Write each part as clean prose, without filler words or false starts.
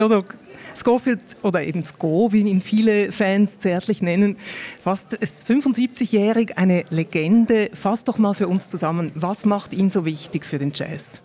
Oder Scofield, oder eben Sco, wie ihn viele Fans zärtlich nennen, ist 75-jährig, eine Legende. Fass doch mal für uns zusammen, was macht ihn so wichtig für den Jazz?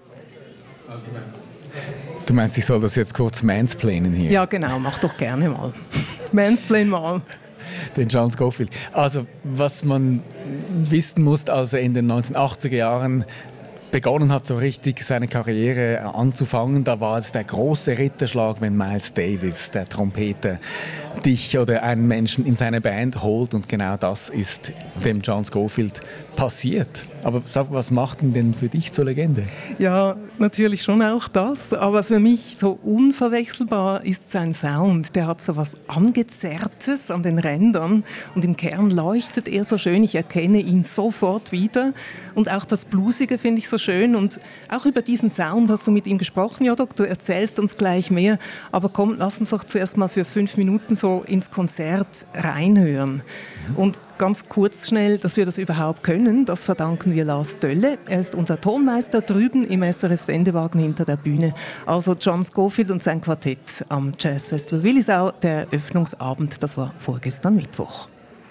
Du meinst, ich soll das jetzt kurz mansplainen hier? Ja, genau, mach doch gerne mal. Mansplain mal. Den John Scofield. Also, was man wissen muss, als er in den 1980er Jahren begonnen hat, so richtig seine Karriere anzufangen, da war es der große Ritterschlag, wenn Miles Davis, der Trompeter, dich oder einen Menschen in seine Band holt, und genau das ist dem John Scofield passiert. Aber sag, was macht ihn denn für dich zur Legende? Ja, natürlich schon auch das, aber für mich so unverwechselbar ist sein Sound. Der hat so was Angezerrtes an den Rändern und im Kern leuchtet er so schön. Ich erkenne ihn sofort wieder und auch das Bluesige finde ich so schön, und auch über diesen Sound hast du mit ihm gesprochen, Jodok, du erzählst uns gleich mehr, aber komm, lass uns doch zuerst mal für 5 Minuten so ins Konzert reinhören. Und ganz kurz schnell, dass wir das überhaupt können, das verdanken wir Lars Dölle. Er ist unser Tonmeister drüben im SRF-Sendewagen hinter der Bühne. Also John Scofield und sein Quartett am Jazzfestival Willisau, der Eröffnungsabend, das war vorgestern Mittwoch.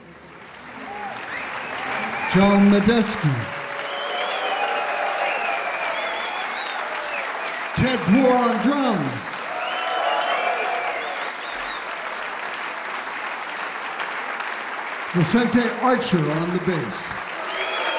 John Medeski, Ted Poor on drums, Vicente Archer on the bass.